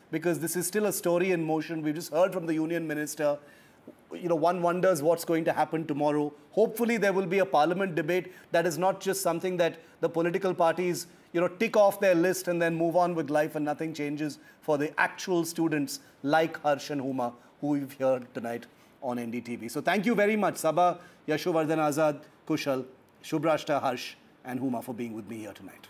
because this is still a story in motion. We've just heard from the Union Minister. One wonders what's going to happen tomorrow. Hopefully there will be a parliament debate that is not just something that the political parties, tick off their list and then move on with life and nothing changes for the actual students like Harsh and Huma, who we've heard tonight on NDTV. So thank you very much, Sabha, Yashovardhan Azad, Kushal, Shubhrashta, Harsh and Huma for being with me here tonight.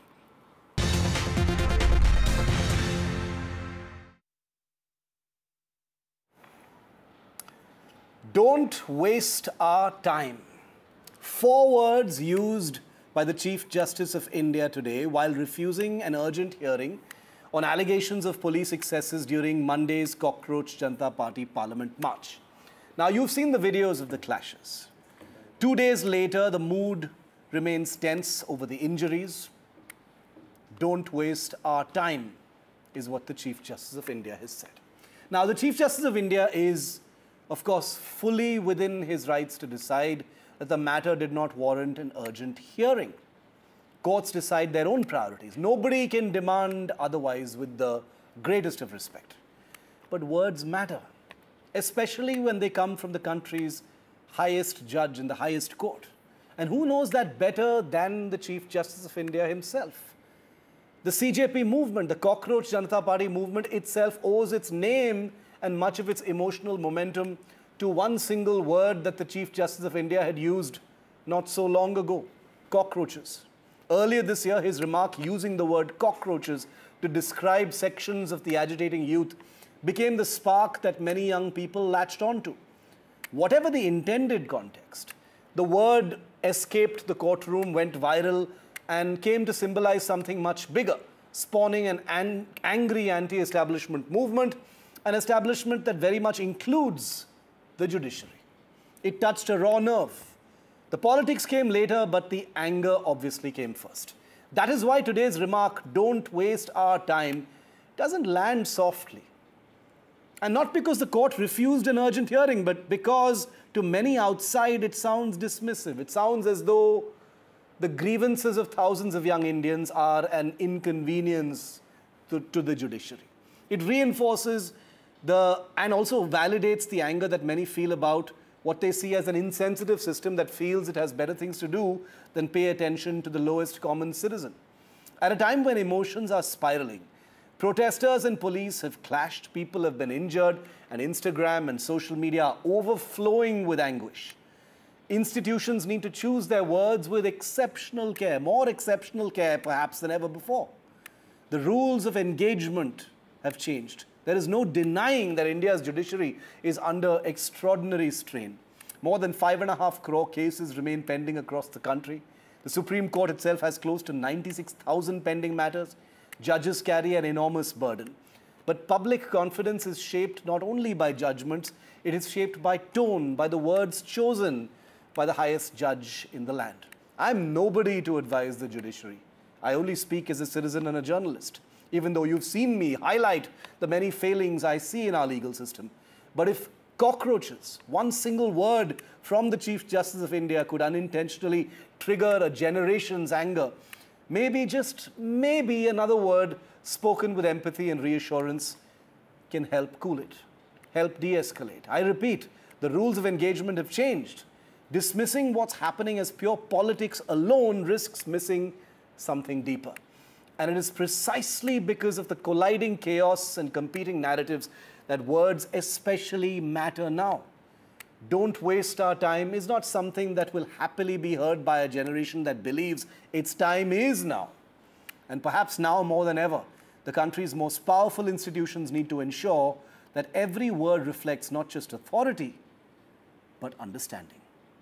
Don't waste our time. 4 words used by the Chief Justice of India today while refusing an urgent hearing on allegations of police excesses during Monday's Cockroach Janata Party Parliament March. Now, you've seen the videos of the clashes. 2 days later, the mood remains tense over the injuries. Don't waste our time, is what the Chief Justice of India has said. Now, the Chief Justice of India is, of course, fully within his rights to decide that the matter did not warrant an urgent hearing. Courts decide their own priorities. Nobody can demand otherwise, with the greatest of respect. But words matter, especially when they come from the country's highest judge in the highest court. And who knows that better than the Chief Justice of India himself? The CJP movement, the Cockroach Janata Party movement itself, owes its name and much of its emotional momentum to one single word that the Chief Justice of India had used not so long ago: cockroaches. Earlier this year, his remark using the word cockroaches to describe sections of the agitating youth became the spark that many young people latched onto. Whatever the intended context, the word escaped the courtroom, went viral, and came to symbolize something much bigger, spawning an angry anti-establishment movement, an establishment that very much includes the judiciary. It touched a raw nerve. The politics came later, but the anger obviously came first. That is why today's remark, "Don't waste our time," doesn't land softly. And not because the court refused an urgent hearing, but because to many outside it sounds dismissive. It sounds as though the grievances of thousands of young Indians are an inconvenience to the judiciary. It reinforces and also validates the anger that many feel about what they see as an insensitive system that feels it has better things to do than pay attention to the lowest common citizen. At a time when emotions are spiraling, protesters and police have clashed, people have been injured, and Instagram and social media are overflowing with anguish. Institutions need to choose their words with exceptional care, more exceptional care perhaps than ever before. The rules of engagement have changed. There is no denying that India's judiciary is under extraordinary strain. More than 5.5 crore cases remain pending across the country. The Supreme Court itself has close to 96,000 pending matters. Judges carry an enormous burden. But public confidence is shaped not only by judgments, it is shaped by tone, by the words chosen by the highest judge in the land. I'm nobody to advise the judiciary. I only speak as a citizen and a journalist, even though you've seen me highlight the many failings I see in our legal system. But if cockroaches, one single word from the Chief Justice of India, could unintentionally trigger a generation's anger, maybe, just maybe, another word spoken with empathy and reassurance can help cool it, help de-escalate. I repeat, the rules of engagement have changed. Dismissing what's happening as pure politics alone risks missing something deeper. And it is precisely because of the colliding chaos and competing narratives that words especially matter now. Don't waste our time is not something that will happily be heard by a generation that believes its time is now. And perhaps now more than ever, the country's most powerful institutions need to ensure that every word reflects not just authority, but understanding.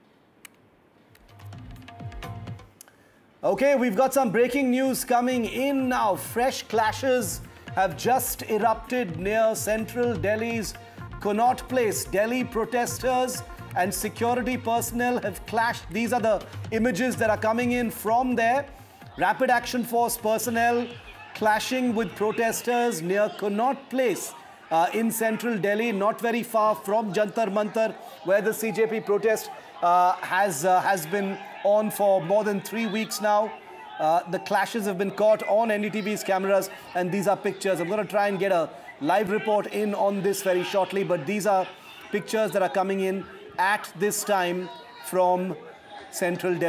Okay, we've got some breaking news coming in now. Fresh clashes have just erupted near central Delhi's Connaught Place. Delhi protesters and security personnel have clashed. These are the images that are coming in from there. Rapid Action Force personnel clashing with protesters near Connaught Place in central Delhi, not very far from Jantar Mantar, where the CJP protest has been on for more than 3 weeks now. The clashes have been caught on NDTV's cameras, and these are pictures. I'm going to try and get a live report in on this very shortly, but these are pictures that are coming in at this time from Central Delhi.